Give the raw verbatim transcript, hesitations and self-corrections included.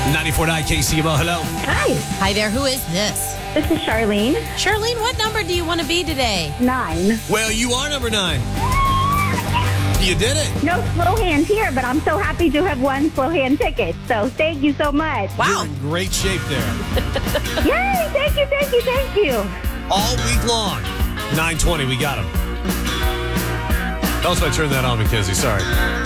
ninety-four point nine K C M O, hello. Hi, Hi there, who is this? this is Charlene. Charlene, what number do you want to be today? Nine. Well, you are number nine. You did it. No slow hands here, but I'm so happy to have won slow hand tickets. So thank you so much. Wow. You're in great shape there. Yay! Thank you, thank you, thank you. All week long. nine twenty, we got him. Also, I turned that on, Mackenzie. Sorry.